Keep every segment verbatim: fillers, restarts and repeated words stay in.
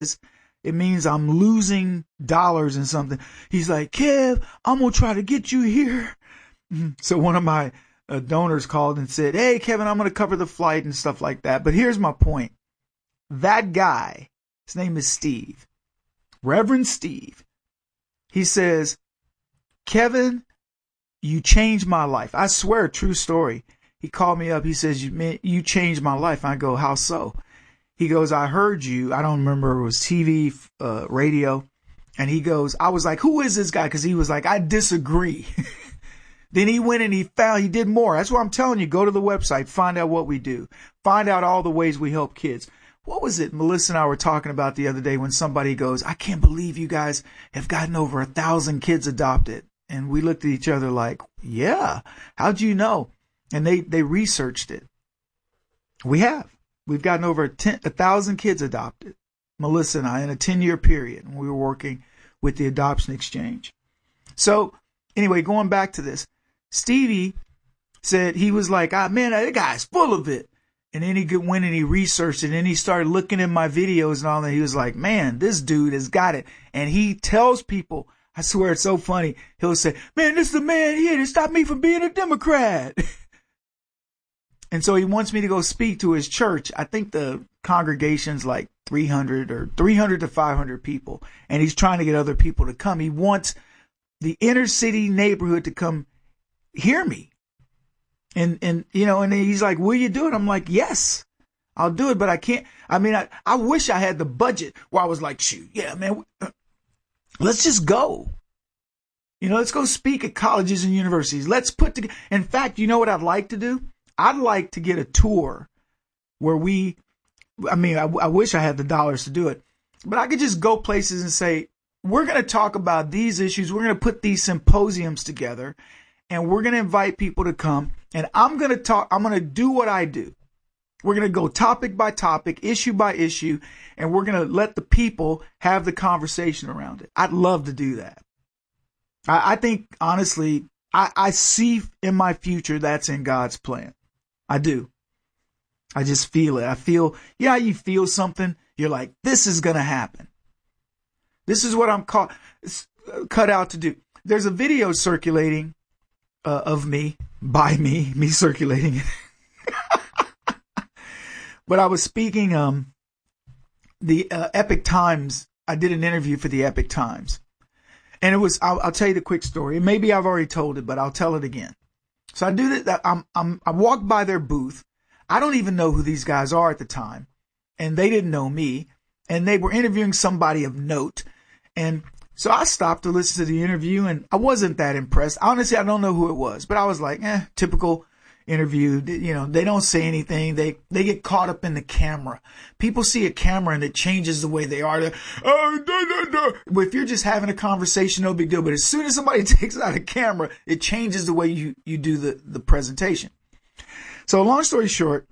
it means I'm losing dollars and something. He's like, Kev, I'm going to try to get you here. So one of my uh, donors called and said, hey, Kevin, I'm going to cover the flight and stuff like that. But here's my point. That guy, his name is Steve, Reverend Steve. He says, Kevin, you changed my life. I swear, true story. He called me up. He says, you, man, you changed my life. I go, how so? He goes, I heard you. I don't remember. It was T V, uh, radio. And he goes, I was like, who is this guy? Because he was like, I disagree. Then he went and he found, he did more. That's what I'm telling you. Go to the website, find out what we do, find out all the ways we help kids. What was it Melissa and I were talking about the other day when somebody goes, I can't believe you guys have gotten over a thousand kids adopted. And we looked at each other like, yeah, how'd you know? And they, they researched it. We have. We've gotten over a, ten, a thousand kids adopted, Melissa and I, in a ten year period. And we were working with the Adoption Exchange. So anyway, going back to this, Stevie said he was like, ah, man, that guy's full of it. And then he went and he researched it, and then he started looking at my videos and all that. He was like, man, this dude has got it. And he tells people, I swear it's so funny. He'll say, man, this is the man here that stopped me from being a Democrat. And so he wants me to go speak to his church. I think the congregation's like three hundred or three hundred to five hundred people. And he's trying to get other people to come. He wants the inner city neighborhood to come hear me. And, and, you know, and he's like, will you do it? I'm like, yes, I'll do it, but I can't. I mean, I, I wish I had the budget where I was like, shoot, yeah, man, let's just go. You know, let's go speak at colleges and universities. Let's put together. In fact, you know what I'd like to do? I'd like to get a tour where we, I mean, I, I wish I had the dollars to do it, but I could just go places and say, we're going to talk about these issues. We're going to put these symposiums together, and we're going to invite people to come, and I'm going to talk, I'm going to do what I do. We're going to go topic by topic, issue by issue, and we're going to let the people have the conversation around it. I'd love to do that. I, I think, honestly, I, I see in my future that's in God's plan. I do. I just feel it. I feel, yeah, you feel something. You're like, this is going to happen. This is what I'm caught, cut out to do. There's a video circulating uh, of me, by me, me circulating it. But I was speaking, um, the uh, Epic Times. I did an interview for the Epic Times. And it was, I'll, I'll tell you the quick story. Maybe I've already told it, but I'll tell it again. So I do that. I'm, I'm, I walked by their booth. I don't even know who these guys are at the time. And they didn't know me. And they were interviewing somebody of note. And so I stopped to listen to the interview, and I wasn't that impressed. Honestly, I don't know who it was, but I was like, eh, typical interview. You know, they don't say anything. They, they get caught up in the camera. People see a camera and it changes the way they are. They're, oh, da, da, da. But if you're just having a conversation, no big deal. But as soon as somebody takes out a camera, it changes the way you, you do the, the presentation. So long story short,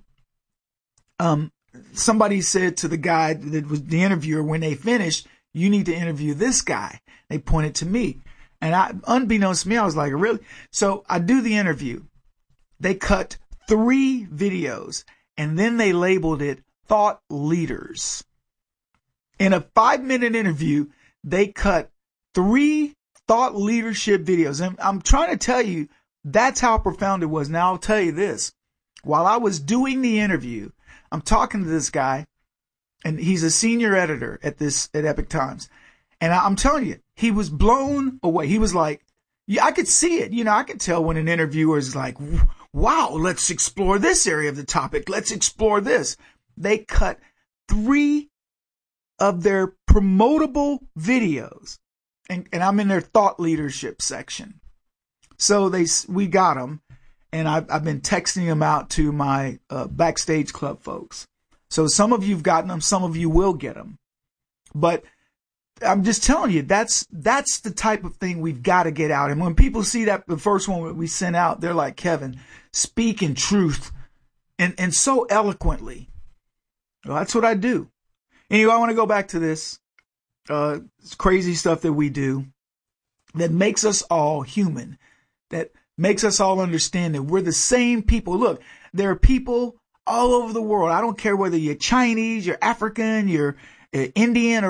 um, somebody said to the guy that was the interviewer when they finished, you need to interview this guy. They pointed to me. And I, unbeknownst to me, I was like, really? So I do the interview. They cut three videos, and then they labeled it Thought Leaders. In a five minute interview, they cut three thought leadership videos. And I'm trying to tell you, that's how profound it was. Now I'll tell you this. While I was doing the interview, I'm talking to this guy, and he's a senior editor at this, at Epic Times. And I, I'm telling you, he was blown away. He was like, yeah, I could see it. You know, I could tell when an interviewer is like, wow, let's explore this area of the topic. Let's explore this. They cut three of their promotable videos, and, and I'm in their thought leadership section. So they, we got them, and I've, I've been texting them out to my uh, Backstage Club folks. So some of you've gotten them, some of you will get them. But I'm just telling you, that's that's the type of thing we've got to get out. And when people see that, the first one that we sent out, they're like, Kevin, speak in truth and, and so eloquently. Well, that's what I do. Anyway, I want to go back to this uh, crazy stuff that we do that makes us all human, that makes us all understand that we're the same people. Look, there are people all over the world. I don't care whether you're Chinese, you're African, you're uh, Indian